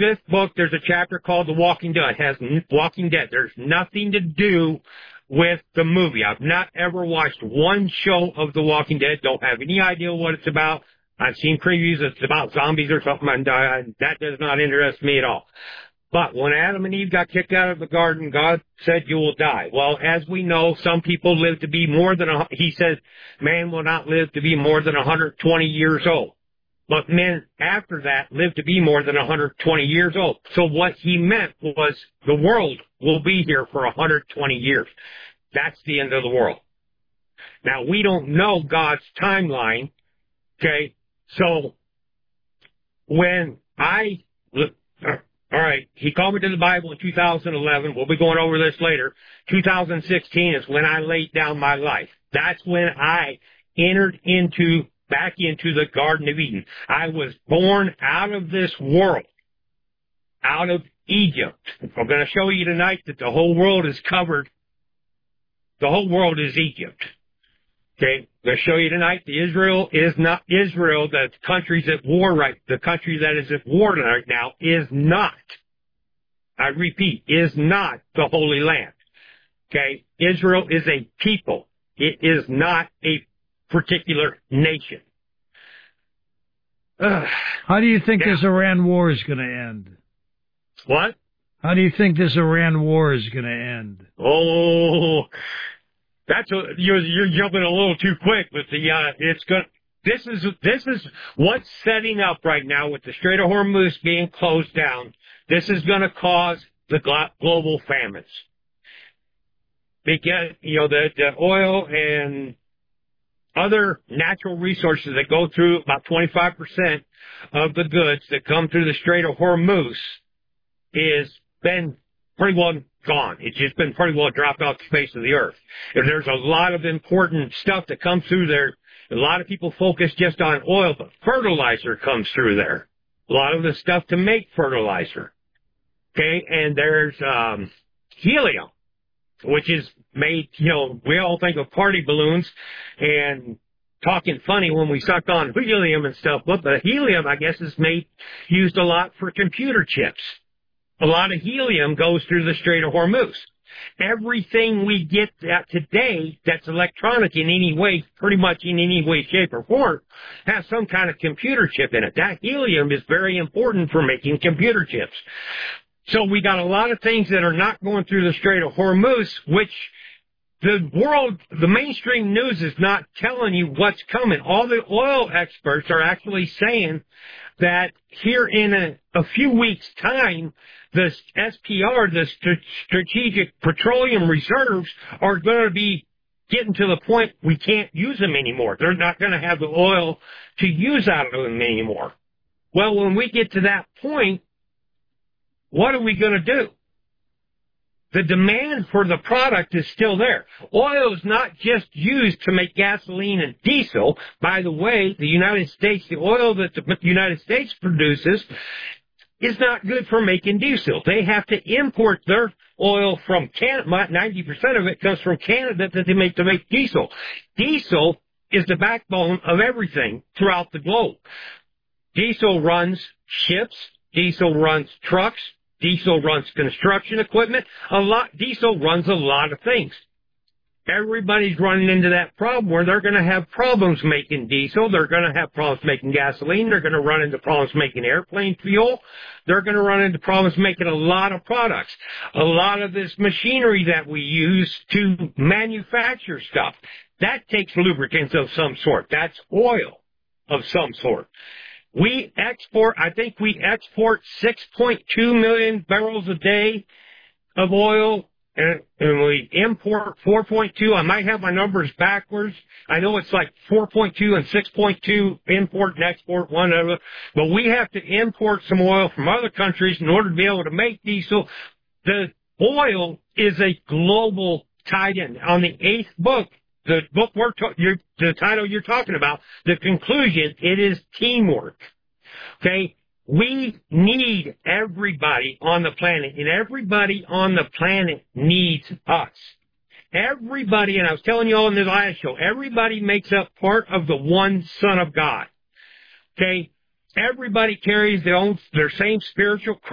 5th book, there's a chapter called The Walking Dead. It has Walking Dead. There's nothing to do with the movie. I've not ever watched one show of The Walking Dead. Don't have any idea what it's about. I've seen previews. It's about zombies or something, and that does not interest me at all. But when Adam and Eve got kicked out of the garden, God said, you will die. Well, as we know, some people live to be more than, he says, man will not live to be more than 120 years old. But men after that live to be more than 120 years old. So what he meant was the world will be here for 120 years. That's the end of the world. Now, we don't know God's timeline, okay? So when all right, he called me to the Bible in 2011. We'll be going over this later. 2016 is when I laid down my life. That's when I entered back into the Garden of Eden. I was born out of this world, out of Egypt. I'm going to show you tonight that the whole world is covered. The whole world is Egypt. Okay, I'm going to show you tonight that Israel is not Israel. The country's at war the country that is at war right now is not. I repeat, is not the Holy Land. Okay, Israel is a people. It is not a particular nation. How do you think this Iran war is going to end? What? How do you think this Iran war is going to end? Oh, you're jumping a little too quick, but this is what's setting up right now with the Strait of Hormuz being closed down. This is going to cause the global famines. Because, the oil and other natural resources that go through about 25% of the goods that come through the Strait of Hormuz is been pretty well gone. It's just been pretty well dropped off the face of the earth. If there's a lot of important stuff that comes through there, a lot of people focus just on oil, but fertilizer comes through there. A lot of the stuff to make fertilizer. Okay, and there's helium, which is made, we all think of party balloons and talking funny when we suck on helium and stuff, but the helium, I guess, is used a lot for computer chips. A lot of helium goes through the Strait of Hormuz. Everything we get today that's electronic in any way, pretty much in any way, shape, or form, has some kind of computer chip in it. That helium is very important for making computer chips. So we got a lot of things that are not going through the Strait of Hormuz, which the mainstream news is not telling you what's coming. All the oil experts are actually saying that here in a few weeks' time, the SPR, the Strategic Petroleum Reserves, are going to be getting to the point we can't use them anymore. They're not going to have the oil to use out of them anymore. Well, when we get to that point, what are we going to do? The demand for the product is still there. Oil is not just used to make gasoline and diesel. By the way, the oil that the United States produces is not good for making diesel. They have to import their oil from Canada. 90% of it comes from Canada that they make to make diesel. Diesel is the backbone of everything throughout the globe. Diesel runs ships. Diesel runs trucks. Diesel runs construction equipment. Diesel runs a lot of things. Everybody's running into that problem where they're going to have problems making diesel. They're going to have problems making gasoline. They're going to run into problems making airplane fuel. They're going to run into problems making a lot of products. A lot of this machinery that we use to manufacture stuff, that takes lubricants of some sort. That's oil of some sort. I think we export 6.2 million barrels a day of oil, and we import 4.2. I might have my numbers backwards. I know it's like 4.2 and 6.2 import and export, whatever. But we have to import some oil from other countries in order to be able to make diesel. The oil is a global tied-in. On the 8th book, the book the title you're talking about, the conclusion, it is teamwork. Okay? We need everybody on the planet, and everybody on the planet needs us. Everybody, and I was telling you all in the last show, everybody makes up part of the one Son of God. Okay? Everybody carries their same spiritual